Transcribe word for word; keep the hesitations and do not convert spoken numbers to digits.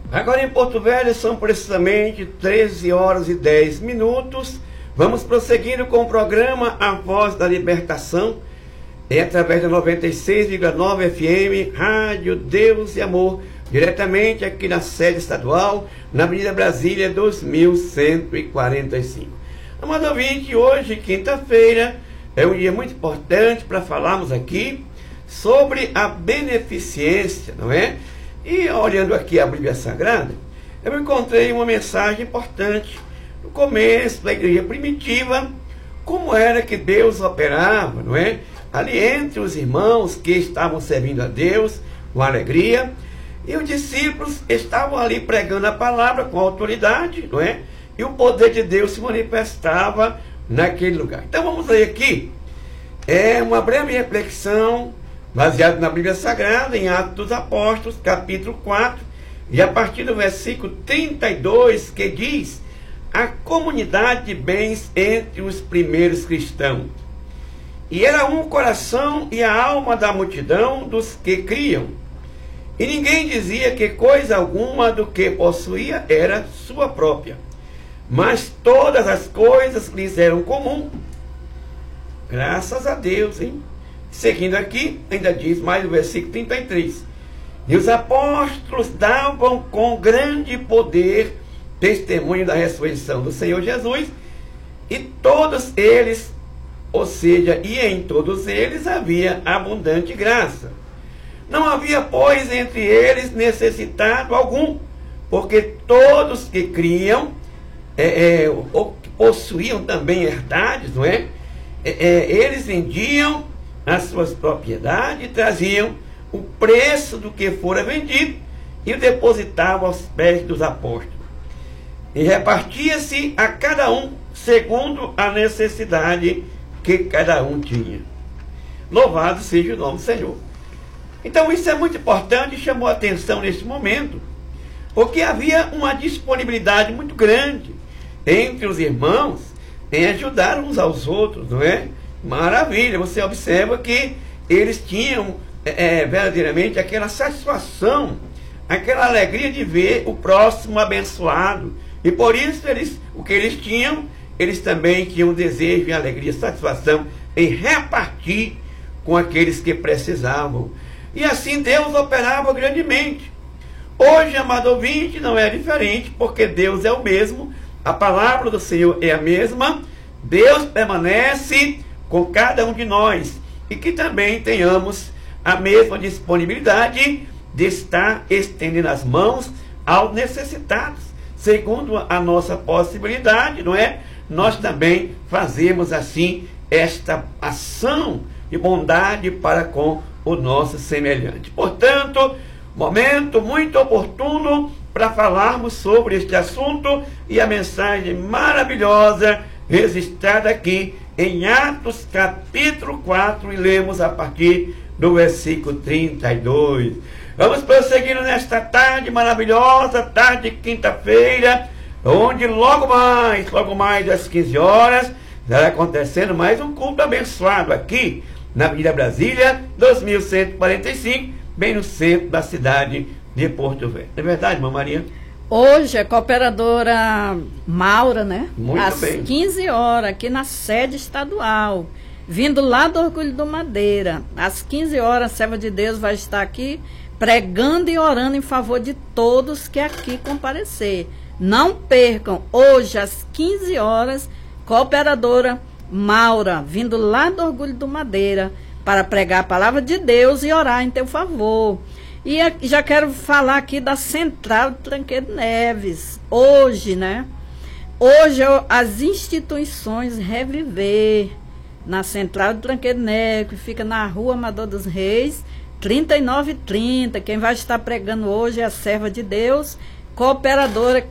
Agora em Porto Velho são precisamente treze horas e dez minutos. Vamos prosseguindo com o programa A Voz da Libertação. É através da noventa e seis vírgula nove F M, Rádio Deus e Amor, diretamente aqui na sede estadual, na Avenida Brasília dois mil cento e quarenta e cinco. Amado ouvinte, hoje, quinta-feira, é um dia muito importante para falarmos aqui sobre a beneficência, não é? E olhando aqui a Bíblia Sagrada, eu encontrei uma mensagem importante no começo da igreja primitiva, como era que Deus operava, não é? Ali entre os irmãos que estavam servindo a Deus com alegria, e os discípulos estavam ali pregando a palavra com autoridade, não é? E o poder de Deus se manifestava naquele lugar. Então vamos ler aqui, é uma breve reflexão baseada na Bíblia Sagrada, em Atos dos Apóstolos, capítulo quatro, e a partir do versículo trinta e dois, que diz: a comunidade de bens entre os primeiros cristãos. E era um coração e a alma da multidão dos que criam. E ninguém dizia que coisa alguma do que possuía era sua própria, mas todas as coisas lhes eram comum. Graças a Deus, hein? Seguindo aqui, ainda diz mais o versículo trinta e três. E os apóstolos davam com grande poder testemunho da ressurreição do Senhor Jesus, e todos eles, ou seja, e em todos eles havia abundante graça. Não havia, pois, entre eles necessitado algum, porque todos que criam, é, é, ou que possuíam também herdades, não é? É, é eles vendiam as suas propriedades e traziam o preço do que fora vendido e o depositavam aos pés dos apóstolos. E repartia-se a cada um segundo a necessidade que cada um tinha. Louvado seja o nome do Senhor. Então isso é muito importante e chamou a atenção nesse momento, porque havia uma disponibilidade muito grande entre os irmãos em ajudar uns aos outros, não é? Maravilha, você observa que eles tinham é, verdadeiramente aquela satisfação, aquela alegria de ver o próximo abençoado, e por isso eles, o que eles tinham, eles também tinham desejo e alegria, satisfação em repartir com aqueles que precisavam, e assim Deus operava grandemente. Hoje, amado ouvinte, não é diferente, porque Deus é o mesmo, a palavra do Senhor é a mesma, Deus permanece com cada um de nós, e que também tenhamos a mesma disponibilidade de estar estendendo as mãos aos necessitados, segundo a nossa possibilidade, não é? Nós também fazemos assim esta ação de bondade para com o nosso semelhante. Portanto, momento muito oportuno para falarmos sobre este assunto, e a mensagem maravilhosa registrada aqui em Atos capítulo quatro, e lemos a partir do versículo trinta e dois. Vamos prosseguindo nesta tarde maravilhosa, tarde de quinta-feira, onde logo mais, logo mais às quinze horas, estará acontecendo mais um culto abençoado aqui na Avenida Brasília dois mil cento e quarenta e cinco, bem no centro da cidade de Porto Velho. Não é verdade, irmã Maria? Hoje a cooperadora Maura, né? Muito às bem. quinze horas, aqui na sede estadual, vindo lá do Orgulho do Madeira. Às quinze horas, a serva de Deus vai estar aqui pregando e orando em favor de todos que aqui comparecer. Não percam, hoje às quinze horas, cooperadora Maura, vindo lá do Orgulho do Madeira, para pregar a palavra de Deus e orar em teu favor. E já quero falar aqui da Central de Tranqueiro Neves. Hoje, né? Hoje as instituições Reviver, na Central de Tranqueiro Neves, que fica na Rua Amador dos Reis, trinta e nove trinta. Quem vai estar pregando hoje é a serva de Deus, cooperadora